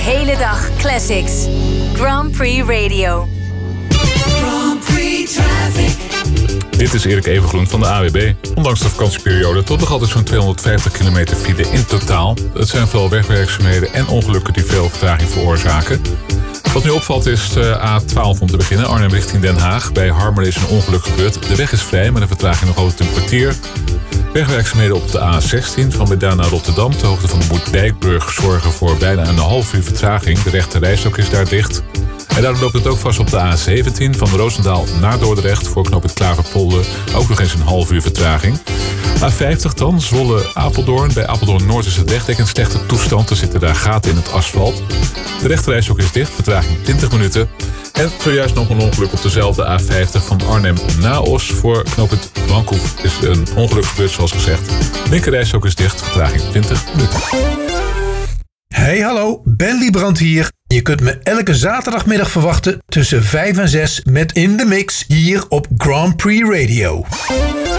hele dag classics. Grand Prix Radio. Grand Prix Traffic. Dit is Erik Evengroen van de AWB. Ondanks de vakantieperiode tot nog altijd zo'n 250 kilometer file in totaal. Het zijn vooral wegwerkzaamheden en ongelukken die veel vertraging veroorzaken. Wat nu opvalt is de A12 om te beginnen. Arnhem richting Den Haag. Bij Harmelen is een ongeluk gebeurd. De weg is vrij, maar de vertraging nog altijd een kwartier. Wegwerkzaamheden op de A16 van Breda naar Rotterdam. Ter hoogte van de Moerdijkbrug zorgen voor bijna een half uur vertraging. De rechte rijstok is daar dicht. En daardoor loopt het ook vast op de A17 van Roosendaal naar Dordrecht. Voor knooppunt Klaverpolder ook nog eens een half uur vertraging. A50 dan, Zwolle-Apeldoorn. Bij Apeldoorn-Noord is het wegdek in slechte toestand. Er zitten daar gaten in het asfalt. De rechterrijstok is dicht, vertraging 20 minuten. En zojuist nog een ongeluk op dezelfde A50 van Arnhem naar Os. Voor knooppunt Bankhoef is een ongeluk gebeurd, zoals gezegd. Linkerrijstok is dicht, vertraging 20 minuten. Hey hallo, Ben Liebrand hier. Je kunt me elke zaterdagmiddag verwachten tussen 5 en 6 met In The Mix hier op Grand Prix Radio.